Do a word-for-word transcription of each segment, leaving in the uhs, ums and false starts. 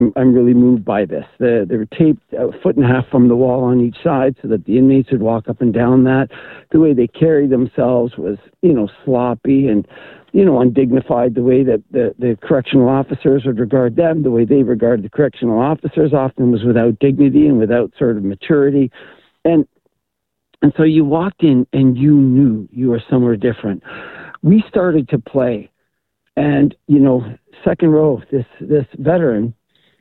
I'm really moved by this. The, they were taped a foot and a half from the wall on each side so that the inmates would walk up and down that. The way they carried themselves was, you know, sloppy and, you know, undignified. The way that the, the correctional officers would regard them, the way they regarded the correctional officers often was without dignity and without sort of maturity. And and so you walked in and you knew you were somewhere different. We started to play. And, you know, second row, this this veteran,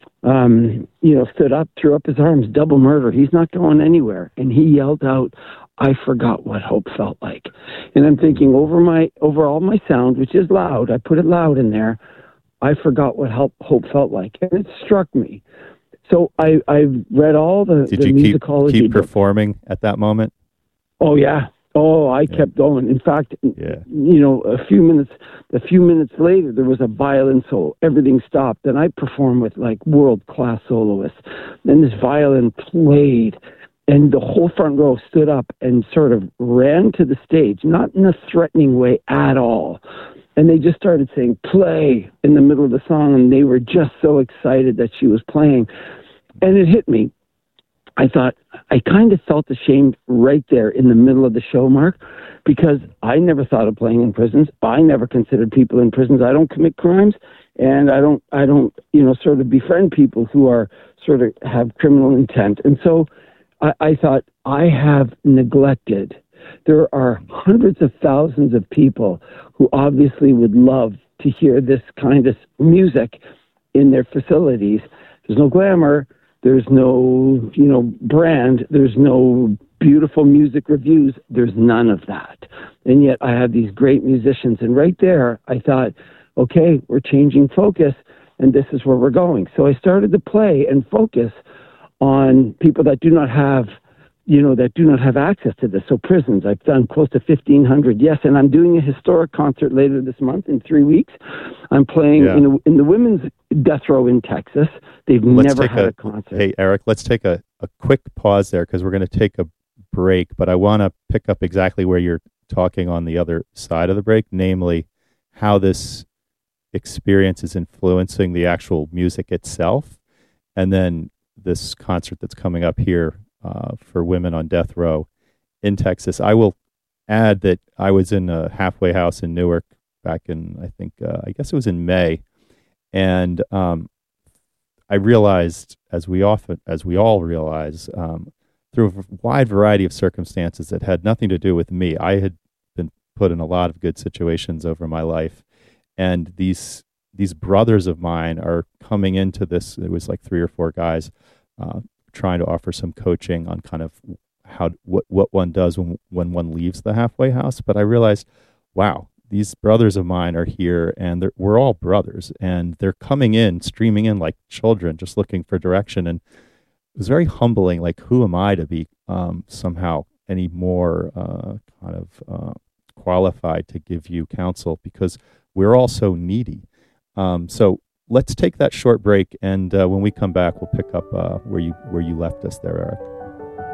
um, you know, stood up, threw up his arms, double murder. He's not going anywhere. And he yelled out, I forgot what hope felt like. And I'm thinking over my, over all my sound, which is loud, I put it loud in there, I forgot what help, hope felt like. And it struck me. So I, I read all the, Did the you keep, musicology keep books. performing at that moment? Oh, yeah. Oh, I yeah. kept going. In fact, yeah. you know, a few minutes, a few minutes later, there was a violin solo. Everything stopped, and I performed with like world-class soloists. Then this violin played, and the whole front row stood up and sort of ran to the stage, not in a threatening way at all. And they just started saying "play" in the middle of the song, and they were just so excited that she was playing. And it hit me. I thought, I kind of felt ashamed right there in the middle of the show, Mark, because I never thought of playing in prisons. I never considered people in prisons. I don't commit crimes, and I don't, I don't, you know, sort of befriend people who are sort of have criminal intent. And so I, I thought, I have neglected. There are hundreds of thousands of people who obviously would love to hear this kind of music in their facilities. There's no glamour. There's no, you know, brand. There's no beautiful music reviews. There's none of that. And yet I have these great musicians. And right there, I thought, okay, we're changing focus, and this is where we're going. So I started to play and focus on people that do not have, you know, that do not have access to this. So prisons, I've done close to fifteen hundred. Yes, and I'm doing a historic concert later this month in three weeks. I'm playing yeah. in, a, in the women's death row in Texas. They've let's never had a, a concert. Hey, Eric, let's take a, a quick pause there because we're going to take a break, but I want to pick up exactly where you're talking on the other side of the break, namely how this experience is influencing the actual music itself, and then this concert that's coming up here uh, for women on death row in Texas. I will add that I was in a halfway house in Newark back in, I think, uh, I guess it was in May, and um, I realized, as we often, as we all realize, um, through a wide variety of circumstances that had nothing to do with me. I had been put in a lot of good situations over my life, and these these brothers of mine are coming into this. It was like three or four guys uh, trying to offer some coaching on kind of how what what one does when when one leaves the halfway house. But I realized, wow, these brothers of mine are here, and they're, we're all brothers, and they're coming in, streaming in like children, just looking for direction. And it was very humbling. Like, who am I to be um, somehow any more uh, kind of uh, qualified to give you counsel, because we're all so needy. Um, so let's take that short break, and uh, when we come back, we'll pick up uh, where you where you left us there, Eric.